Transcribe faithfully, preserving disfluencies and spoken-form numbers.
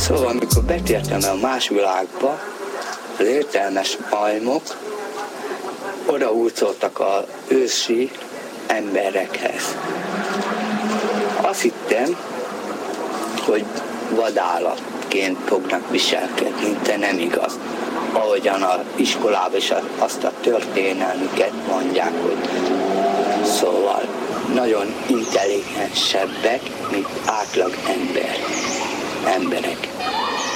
Szóval amikor betértem a más világba, az értelmes majmok oda úcoltak az ősi emberekhez. Azt hittem, hogy vadállatként fognak viselkedni, de nem igaz. Ahogyan az iskolában is azt a történelmüket mondják, hogy szóval nagyon intelligensebbek, mint átlag ember, emberek.